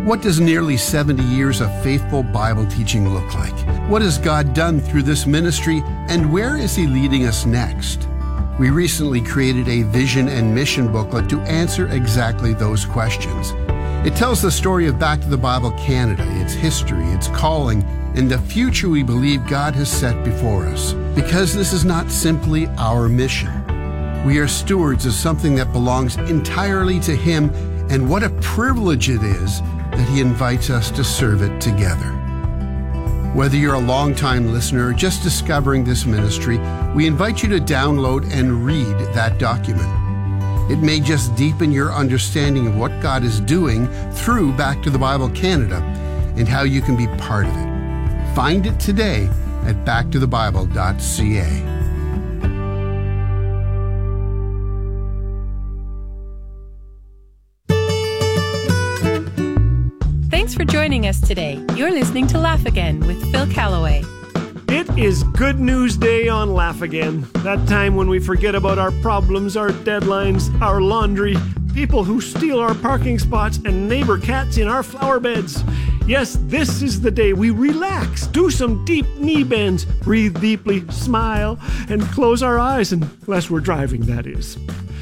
What does nearly 70 years of faithful Bible teaching look like? What has God done through this ministry, and where is He leading us next? We recently created a vision and mission booklet to answer exactly those questions. It tells the story of Back to the Bible Canada, its history, its calling, and the future we believe God has set before us. Because this is not simply our mission. We are stewards of something that belongs entirely to Him, and what a privilege it is that He invites us to serve it together. Whether you're a longtime listener or just discovering this ministry, we invite you to download and read that document. It may just deepen your understanding of what God is doing through Back to the Bible Canada and how you can be part of it. Find it today at backtothebible.ca. Thanks for joining us today. You're listening to Laugh Again with Phil Callaway. It is Good News Day on Laugh Again. That time when we forget about our problems, our deadlines, our laundry, people who steal our parking spots, and neighbor cats in our flower beds. Yes, this is the day we relax, do some deep knee bends, breathe deeply, smile, and close our eyes, unless we're driving, that is.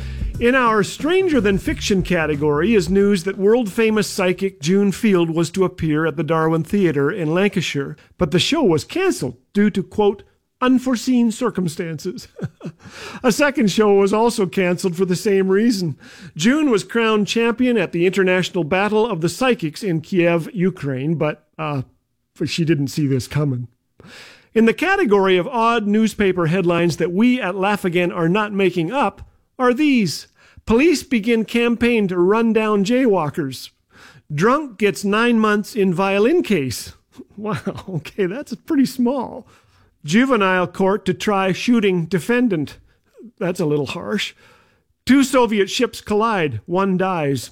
In our Stranger Than Fiction category is news that world-famous psychic June Field was to appear at the Darwin Theatre in Lancashire, but the show was cancelled due to, quote, unforeseen circumstances. A second show was also cancelled for the same reason. June was crowned champion at the International Battle of the Psychics in Kiev, Ukraine, but she didn't see this coming. In the category of odd newspaper headlines that we at Laugh Again are not making up, are these. Police begin campaign to run down jaywalkers. Drunk gets 9 months in violin case. Wow, okay, that's pretty small. Juvenile court to try shooting defendant. That's a little harsh. 2 Soviet ships collide, 1 dies.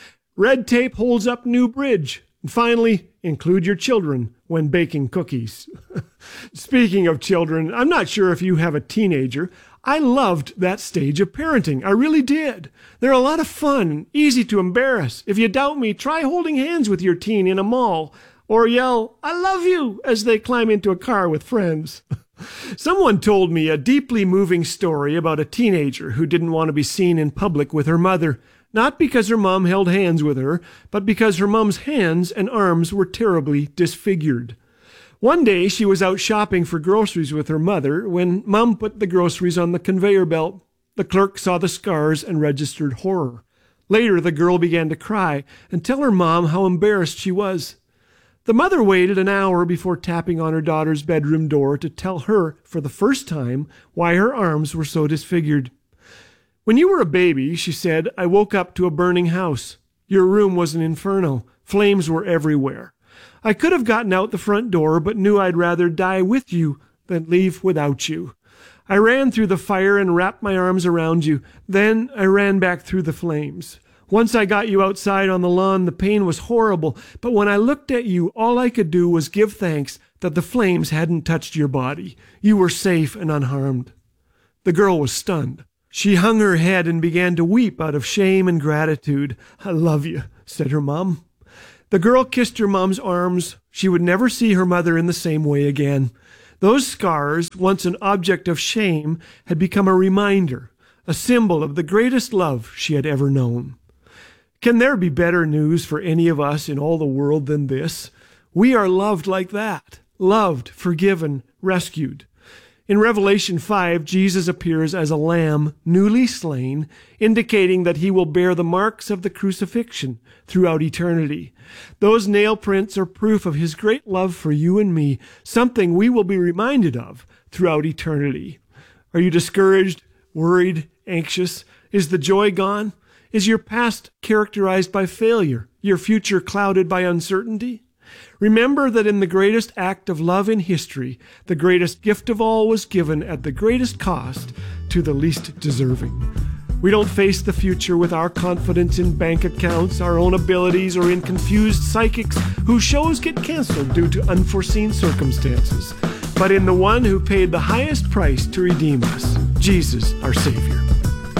Red tape holds up new bridge. And finally, include your children when baking cookies. Speaking of children, I'm not sure if you have a teenager. I loved that stage of parenting. I really did. They're a lot of fun, easy to embarrass. If you doubt me, try holding hands with your teen in a mall or yell, "I love you," as they climb into a car with friends. Someone told me a deeply moving story about a teenager who didn't want to be seen in public with her mother, not because her mom held hands with her, but because her mom's hands and arms were terribly disfigured. One day, she was out shopping for groceries with her mother when Mom put the groceries on the conveyor belt. The clerk saw the scars and registered horror. Later, the girl began to cry and tell her mom how embarrassed she was. The mother waited an hour before tapping on her daughter's bedroom door to tell her, for the first time, why her arms were so disfigured. "When you were a baby," she said, "I woke up to a burning house. Your room was an inferno. Flames were everywhere. I could have gotten out the front door, but knew I'd rather die with you than leave without you. I ran through the fire and wrapped my arms around you. Then I ran back through the flames. Once I got you outside on the lawn, the pain was horrible, but when I looked at you, all I could do was give thanks that the flames hadn't touched your body. You were safe and unharmed." The girl was stunned. She hung her head and began to weep out of shame and gratitude. "I love you," said her mom. The girl kissed her mom's arms. She would never see her mother in the same way again. Those scars, once an object of shame, had become a reminder, a symbol of the greatest love she had ever known. Can there be better news for any of us in all the world than this? We are loved like that, loved, forgiven, rescued. In Revelation 5, Jesus appears as a lamb newly slain, indicating that he will bear the marks of the crucifixion throughout eternity. Those nail prints are proof of his great love for you and me, something we will be reminded of throughout eternity. Are you discouraged, worried, anxious? Is the joy gone? Is your past characterized by failure, your future clouded by uncertainty? Remember that in the greatest act of love in history, the greatest gift of all was given at the greatest cost to the least deserving. We don't face the future with our confidence in bank accounts, our own abilities, or in confused psychics whose shows get canceled due to unforeseen circumstances, but in the one who paid the highest price to redeem us, Jesus, our Savior.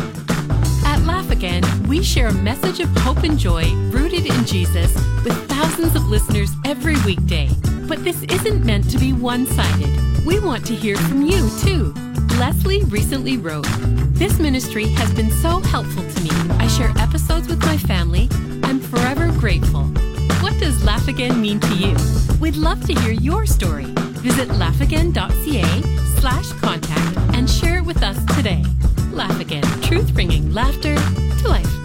At Laugh Again, we share a message of hope and joy rooted in Jesus with thousands listeners every weekday. But this isn't meant to be one-sided. We want to hear from you, too. Leslie recently wrote, "This ministry has been so helpful to me. I share episodes with my family. I'm forever grateful." What does Laugh Again mean to you? We'd love to hear your story. Visit laughagain.ca/contact and share it with us today. Laugh Again, truth bringing laughter to life.